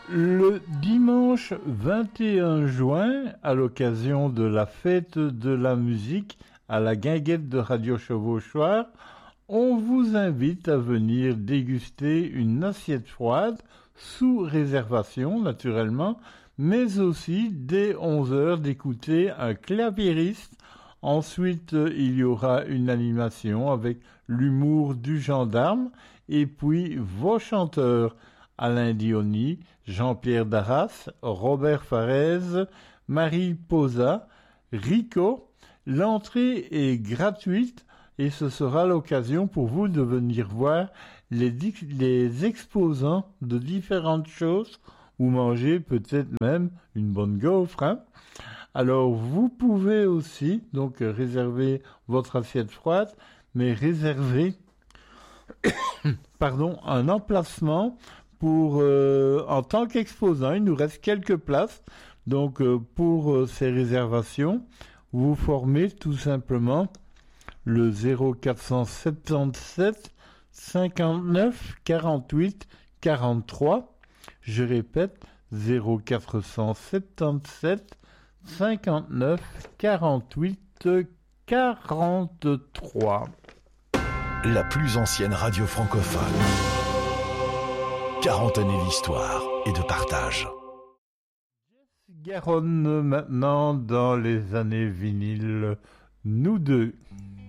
Le dimanche 21 juin, à l'occasion de la fête de la musique à la guinguette de Radio Chevauchoir, on vous invite à venir déguster une assiette froide, sous réservation naturellement, mais aussi dès 11 heures d'écouter un claviériste. Ensuite, il y aura une animation avec l'humour du gendarme et puis vos chanteurs Alain Diony, Jean-Pierre Darras, Robert Farès, Marie Posa, Rico. L'entrée est gratuite et ce sera l'occasion pour vous de venir voir les exposants de différentes choses ou manger peut-être même une bonne gaufre, hein. Alors vous pouvez aussi donc réserver votre assiette froide, mais réserver un emplacement pour en tant qu'exposant. Il nous reste quelques places, donc pour ces réservations, vous formez tout simplement le 0477 59 48 43. Je répète, 0477 59 48 43. La plus ancienne radio francophone. 40 années d'histoire et de partage. Garonne maintenant dans les années vinyles, nous deux.